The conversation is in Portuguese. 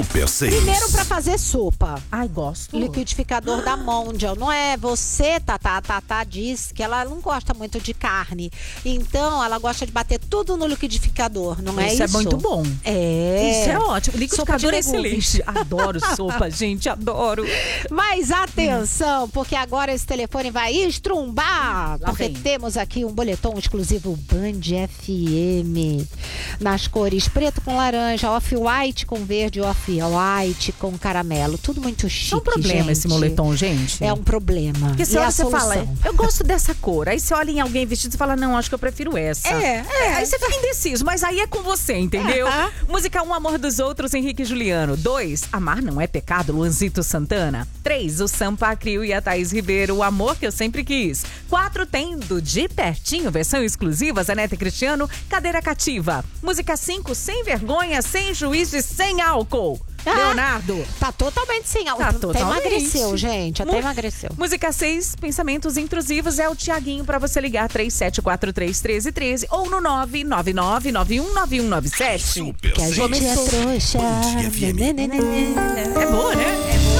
Super 6. Primeiro pra fazer sopa. Ai, gosto. Liquidificador da Mondial. Não é você, Tatá. A Tatá diz que ela não gosta muito de carne. Então, ela gosta de bater tudo no liquidificador, não é isso? Isso é muito bom. É. Isso é ótimo. Liquidificador é Sopa de legumes. excelente. Adoro sopa, gente, adoro. Mas atenção, porque agora esse telefone vai estrumbar. Lá Porque vem. temos aqui um boletom exclusivo Band FM. Nas cores preto com laranja, off-white com verde, off-white com caramelo. Tudo muito chique, É um problema gente. esse moletom, gente. É um problema. Porque se E a você solução? fala, eu gosto dessa cor. Aí você olha em alguém vestido e fala, não, acho que eu prefiro essa. Aí você fica indeciso, mas aí é com você, entendeu? Música 1, Amor dos Outros, Henrique e Juliano. 2, Amar Não É Pecado, Luanzito Santana. 3, o Sampa Crio e a Thaís Ribeiro, O Amor Que Eu Sempre Quis. 4, tem do De Pertinho, versão exclusiva, Zanete e Cristiano, Cadeira Cativa. Música 5, Sem Vergonha, Sem Juízo e Sem Álcool. Leonardo. Tá totalmente sem álcool. Tá Até totalmente. emagreceu, gente. Até emagreceu. Música 6, Pensamentos Intrusivos, é o Tiaguinho pra você ligar 37431313 ou no 999919197. Super Que a 6. gente é trouxa. Band FM. Né, né, né, né. É boa, né?